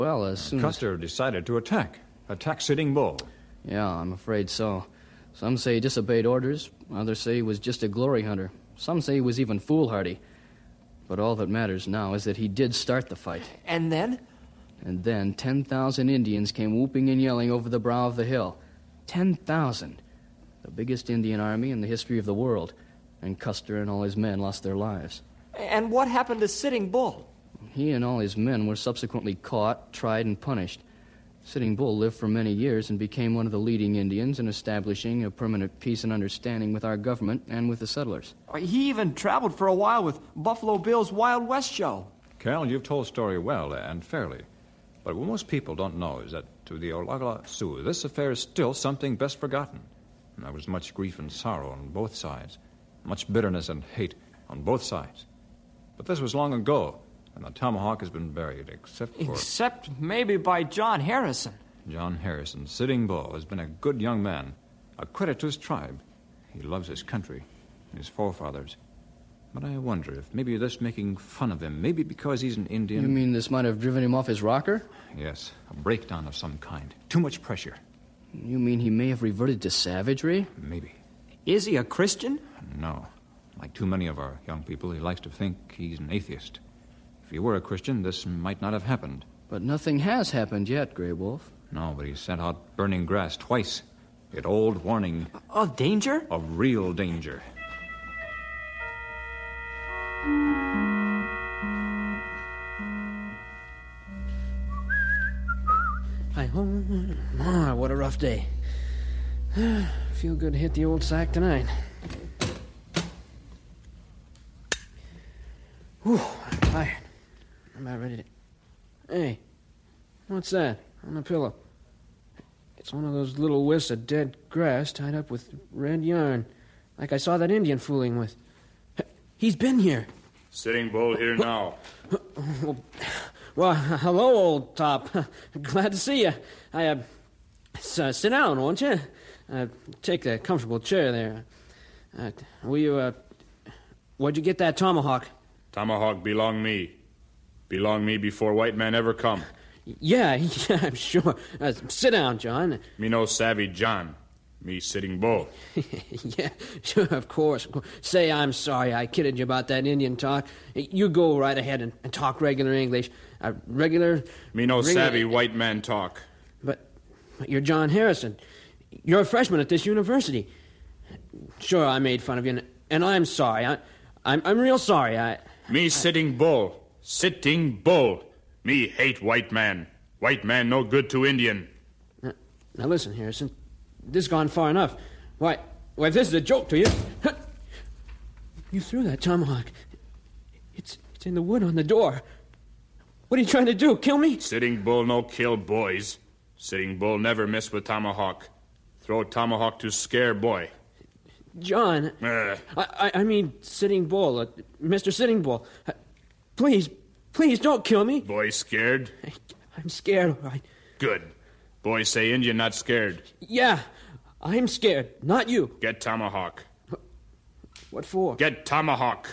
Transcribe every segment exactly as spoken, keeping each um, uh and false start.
Well, as soon Custer as... decided to attack. Attack Sitting Bull. Yeah, I'm afraid so. Some say he disobeyed orders. Others say he was just a glory hunter. Some say he was even foolhardy. But all that matters now is that he did start the fight. And then? And then ten thousand Indians came whooping and yelling over the brow of the hill. ten thousand. The biggest Indian army in the history of the world. And Custer and all his men lost their lives. And what happened to Sitting Bull? He and all his men were subsequently caught, tried, and punished. Sitting Bull lived for many years and became one of the leading Indians in establishing a permanent peace and understanding with our government and with the settlers. He even traveled for a while with Buffalo Bill's Wild West show. Cal, you've told the story well and fairly. But what most people don't know is that to the Oglala Sioux, this affair is still something best forgotten. And there was much grief and sorrow on both sides, much bitterness and hate on both sides. But this was long ago, and the tomahawk has been buried, except for... Except maybe by John Harrison. John Harrison, Sitting Bull, has been a good young man, a credit to his tribe. He loves his country, his forefathers. But I wonder if maybe this making fun of him, maybe because he's an Indian... You mean this might have driven him off his rocker? Yes, a breakdown of some kind. Too much pressure. You mean he may have reverted to savagery? Maybe. Is he a Christian? No. Like too many of our young people, he likes to think he's an atheist. If he were a Christian, this might not have happened. But nothing has happened yet, Grey Wolf. No, but he sent out burning grass twice. It old warning. Of danger? Of real danger. Hi, home. Ah, what a rough day. Feel good to hit the old sack tonight. Whew, I'm tired. I'm about ready to... Hey, what's that on the pillow? It's one of those little wisps of dead grass tied up with red yarn, like I saw that Indian fooling with. He's been here. Sitting Bull here now. Well, well hello, old top. Glad to see you. I, uh, uh, sit down, won't you? Uh, take the comfortable chair there. Uh, will you, uh, where'd you get that tomahawk? Tomahawk belong me. Belong me before white man ever come. Yeah, yeah, I'm sure. Uh, sit down, John. Me no savvy John. Me Sitting Bull. Yeah, sure, of course, of course. Say I'm sorry I kidded you about that Indian talk. You go right ahead and, and talk regular English. Uh, regular... Me no regular, savvy white man talk. But, but you're John Harrison. You're a freshman at this university. Sure, I made fun of you, and, and I'm sorry. I, I'm, I'm real sorry. I... Me Sitting Bull. Sitting Bull. Me hate white man. White man no good to Indian. Now, now listen, Harrison. This gone far enough. Why, why, if this is a joke to you... You threw that tomahawk. It's, it's in the wood on the door. What are you trying to do, kill me? Sitting Bull no kill boys. Sitting Bull never miss with tomahawk. Throw tomahawk to scare boy. John, Uh. I, I, I mean Sitting Bull, uh, Mister Sitting Bull. Uh, please, please don't kill me. Boy scared? I, I'm scared, all right. Good. Boy say Indian not scared. Yeah, I'm scared, not you. Get tomahawk. What for? Get tomahawk.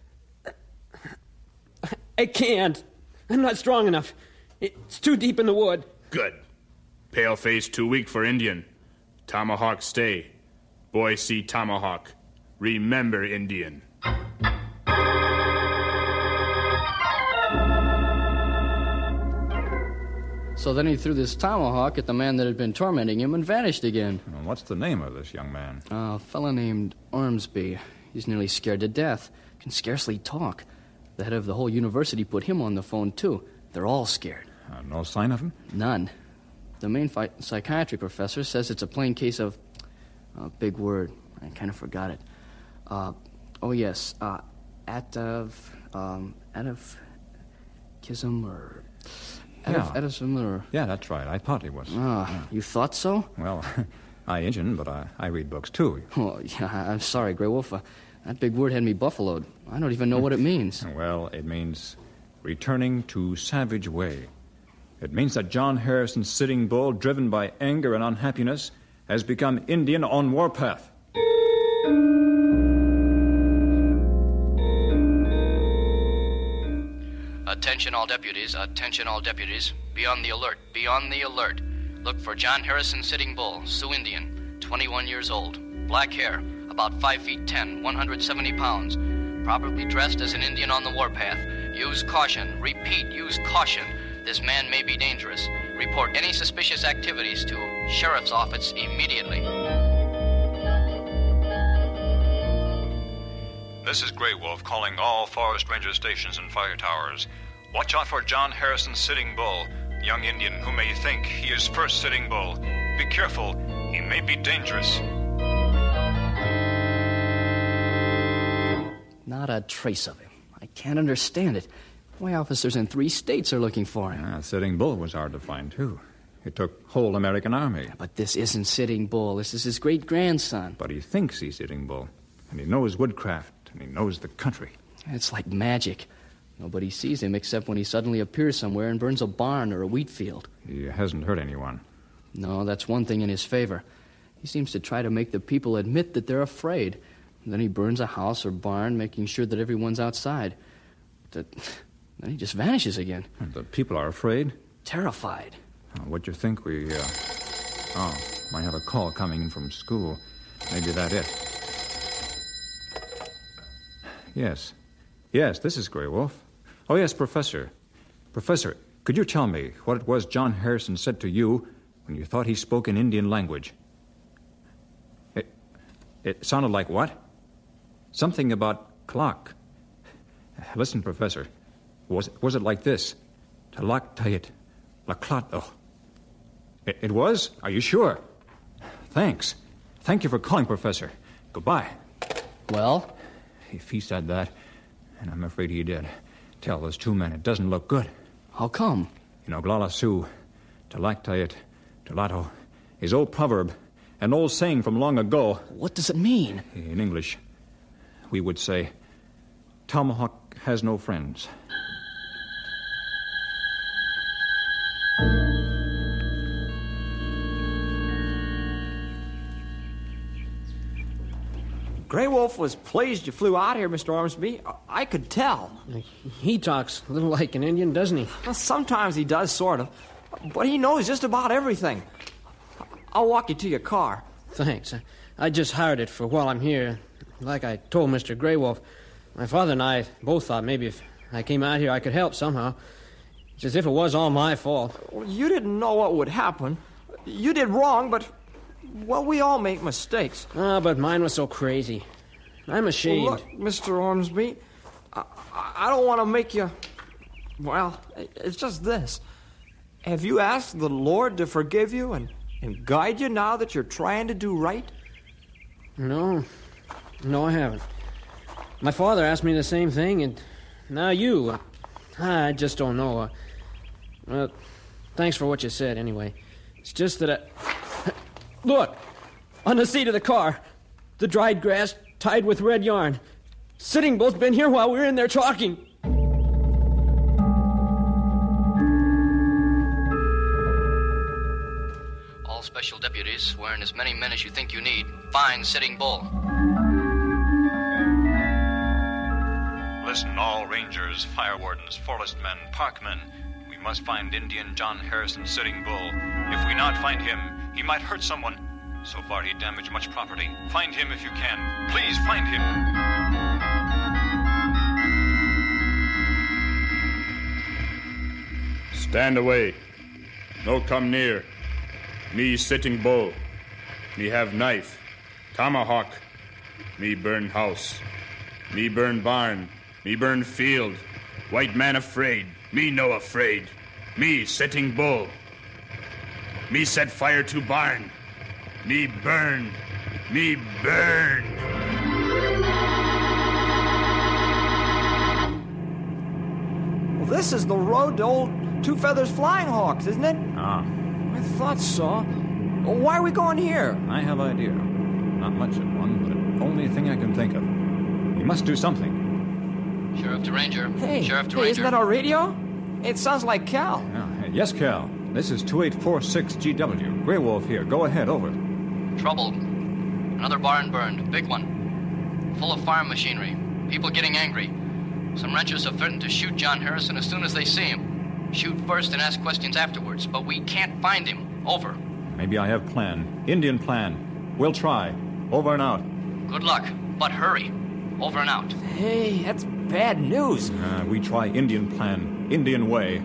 I, I can't. I'm not strong enough. It's too deep in the wood. Good. Pale face too weak for Indian. Tomahawk stay. Boy see tomahawk. Remember Indian. So then he threw this tomahawk at the man that had been tormenting him and vanished again. Well, what's the name of this young man? Uh, a fellow named Ormsby. He's nearly scared to death. Can scarcely talk. The head of the whole university put him on the phone, too. They're all scared. Uh, no sign of him? None. The main phy- psychiatry professor says it's a plain case of... A big word. I kind of forgot it. Uh, oh, yes. Uh, atav... Um, atav-kism or... Yeah. Atavism or... Yeah, that's right. I thought he was. Ah, yeah. You thought so? Well, I Indian, but I, I read books, too. Oh, yeah, I'm sorry, Grey Wolf. Uh, that big word had me buffaloed. I don't even know what it means. Well, it means returning to savage way. It means that John Harrison Sitting Bull, driven by anger and unhappiness, has become Indian on warpath. Attention. Attention all deputies, attention all deputies. Be on the alert, be on the alert. Look for John Harrison Sitting Bull, Sioux Indian, twenty-one years old. Black hair, about five feet ten, one hundred seventy pounds. Probably dressed as an Indian on the warpath. Use caution. Repeat, use caution. This man may be dangerous. Report any suspicious activities to Sheriff's Office immediately. This is Grey Wolf calling all forest ranger stations and fire towers. Watch out for John Harrison Sitting Bull, young Indian who may think he is first Sitting Bull. Be careful, he may be dangerous. Not a trace of him. I can't understand it. Why officers in three states are looking for him. Ah, Sitting Bull was hard to find, too. It took whole American army. But this isn't Sitting Bull. This is his great-grandson. But he thinks he's Sitting Bull. And he knows woodcraft, and he knows the country. It's like magic. Nobody sees him except when he suddenly appears somewhere and burns a barn or a wheat field. He hasn't hurt anyone. No, that's one thing in his favor. He seems to try to make the people admit that they're afraid. And then he burns a house or barn, making sure that everyone's outside. That, then he just vanishes again. The people are afraid? Terrified. Oh, what do you think we... Uh... Oh, might have a call coming in from school. Maybe that it. Yes. Yes, this is Grey Wolf. Oh, yes, Professor. Professor, could you tell me what it was John Harrison said to you when you thought he spoke in Indian language? It, it sounded like what? Something about clock. Listen, Professor. Was it, was it like this? Talak tayit, laklat. Oh. It, it was? Are you sure? Thanks. Thank you for calling, Professor. Goodbye. Well? If he said that, and I'm afraid he did, tell those two men it doesn't look good. How come? You know, Glala Sioux, Talak tayit, Talato, is old proverb, an old saying from long ago. What does it mean? In English, we would say, Tomahawk has no friends. Grey Wolf was pleased you flew out here, Mister Ormsby. I could tell. He talks a little like an Indian, doesn't he? Well, sometimes he does, sort of. But he knows just about everything. I'll walk you to your car. Thanks. I, I just hired it for while I'm here. Like I told Mister Grey Wolf, my father and I both thought maybe if I came out here I could help somehow. It's as if it was all my fault. Well, you didn't know what would happen. You did wrong, but... Well, we all make mistakes. Ah, but mine was so crazy. I'm ashamed. Well, look, Mister Ormsby, I, I don't want to make you... Well, it's just this. Have you asked the Lord to forgive you and, and guide you now that you're trying to do right? No. No, I haven't. My father asked me the same thing, and now you. Uh, I just don't know. Uh, well, thanks for what you said, anyway. It's just that I... Look! On the seat of the car. The dried grass tied with red yarn. Sitting Bull's been here while we were in there talking. All special deputies swear in as many men as you think you need. Find Sitting Bull. Listen, all rangers, fire wardens, forest men, parkmen. We must find Indian John Harrison Sitting Bull. If we not find him, he might hurt someone. So far, he damaged much property. Find him if you can. Please find him. Stand away. No come near. Me Sitting Bull. Me have knife. Tomahawk. Me burn house. Me burn barn. Me burn field. White man afraid. Me no afraid. Me Sitting Bull. Me set fire to barn. Me burn. Me burn. Well, this is the road to old Two Feathers Flying Hawks, isn't it? Ah, I thought so. Well, why are we going here? I have idea. Not much of one, but only thing I can think of. We must do something. Sheriff to Ranger. Hey, Sheriff to hey, Ranger. isn't that our radio? It sounds like Cal. Yeah, yes, Cal. This is two eight four six G W. Grey Wolf here. Go ahead, over. Trouble. Another barn burned. Big one. Full of farm machinery. People getting angry. Some ranchers have threatened to shoot John Harrison as soon as they see him. Shoot first and ask questions afterwards, but we can't find him. Over. Maybe I have plan. Indian plan. We'll try. Over and out. Good luck, but hurry. Over and out. Hey, that's bad news. Uh, we try Indian plan. Indian way.